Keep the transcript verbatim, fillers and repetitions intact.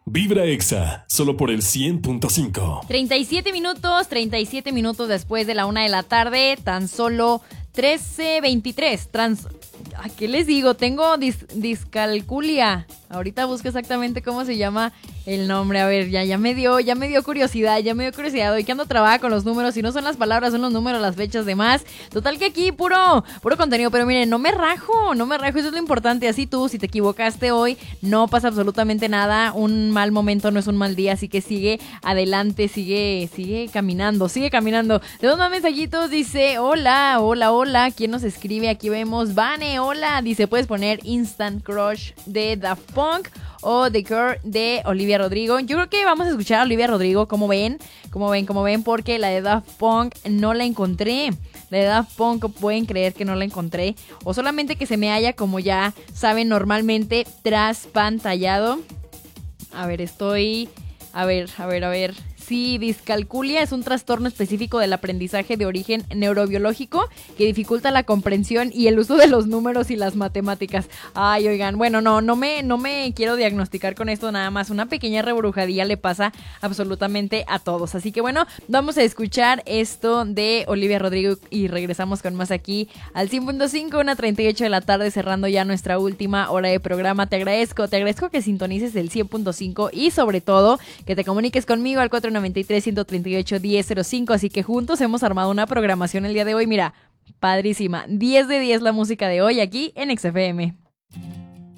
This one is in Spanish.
Vibra Exa, solo por el cien punto cinco. treinta y siete minutos, treinta y siete minutos después de la una de la tarde, tan solo trece veintitrés. Trans... ¿A qué les digo? Tengo dis- discalculia. Ahorita busco exactamente cómo se llama el nombre. A ver, ya, ya me dio, ya me dio curiosidad, ya me dio curiosidad. Hoy que ando trabada con los números, si no son las palabras, son los números, las fechas, demás. Total que aquí puro, puro contenido, pero miren, no me rajo, no me rajo, eso es lo importante. Así tú, si te equivocaste hoy, no pasa absolutamente nada. Un mal momento no es un mal día, así que sigue adelante, sigue, sigue caminando, sigue caminando. Tenemos más mensajitos, dice, hola, hola, hola. ¿Quién nos escribe? Aquí vemos, Vane, hola. Dice, puedes poner Instant Crush de Daft Punk o The Girl de Olivia Rodrigo. Yo creo que vamos a escuchar a Olivia Rodrigo, como ven, como ven, como ven, porque la de Daft Punk no la encontré. La de Daft Punk pueden creer que no la encontré, o solamente que se me haya, como ya saben, normalmente traspantallado. A ver, estoy... A ver, a ver, a ver... Sí, discalculia es un trastorno específico del aprendizaje de origen neurobiológico que dificulta la comprensión y el uso de los números y las matemáticas. Ay, oigan, bueno, no, no me, no me quiero diagnosticar con esto, nada más una pequeña rebrujadilla le pasa absolutamente a todos. Así que bueno, vamos a escuchar esto de Olivia Rodrigo y regresamos con más aquí al cien punto cinco, una treinta y ocho de la tarde, cerrando ya nuestra última hora de programa. Te agradezco, te agradezco que sintonices el cien punto cinco y sobre todo que te comuniques conmigo al cuatro noventa y tres, ciento treinta y ocho, diez cero cinco, así que juntos hemos armado una programación el día de hoy, mira, padrísima, diez de diez la música de hoy aquí en X F M.